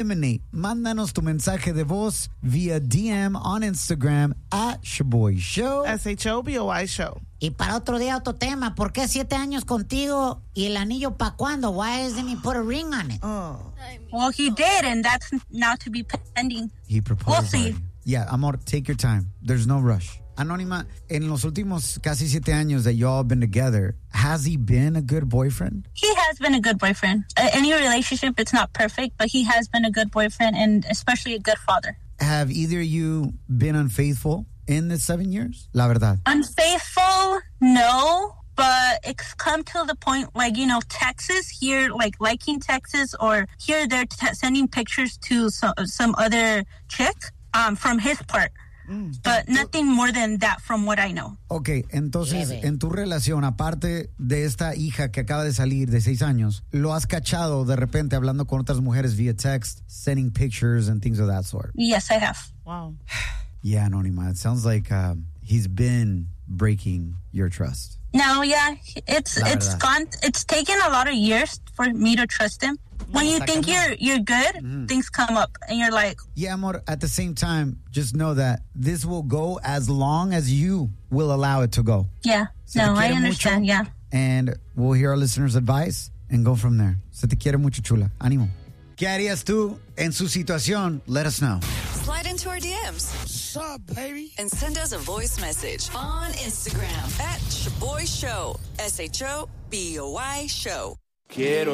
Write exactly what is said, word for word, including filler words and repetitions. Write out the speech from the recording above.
eliminate. Mándanos tu mensaje de voz via D M on Instagram at Shaboy Show. S H O B O Y Show. Y para otro día, otro tema. ¿Por qué siete años contigo y el anillo para cuándo? Why doesn't he put a ring on it? Oh. Well, he did, and that's now to be pending. He proposed. We'll see. already. Yeah, amor, take your time. There's no rush. Anónima, en los últimos casi siete años that y'all been together, has he been a good boyfriend? He has been a good boyfriend. Uh, any relationship, it's not perfect, but he has been a good boyfriend and especially a good father. Have either of you been unfaithful in the seven years? La verdad. Unfaithful, no. But it's come to the point, like, you know, Texas here, like liking Texas, or here they're t- sending pictures to some, some other chick um, from his part. Mm. But nothing more than that from what I know. Ok, entonces, Leve. en tu relación, aparte de esta hija que acaba de salir de seis años, ¿lo has cachado de repente hablando con otras mujeres via text, sending pictures and things of that sort? Yes, I have. Wow. Yeah, Anónima, it sounds like um, he's been breaking your trust. No, yeah, it's La it's verdad. gone. It's taken a lot of years for me to trust him. When you think you're you're good, Mm. things come up, and you're like, Yeah, amor, at the same time, just know that this will go as long as you will allow it to go. yeah, Se no, te I quiere understand. mucho. Yeah. And we'll hear our listeners' advice and go from there. Se te quiere mucho, chula. Ánimo. ¿Qué harías tú en su situación? Let us know. Slide into our D Ms. What's up, baby? And send us a voice message on Instagram at Shaboy Show. S H O B O Y Show. Quiero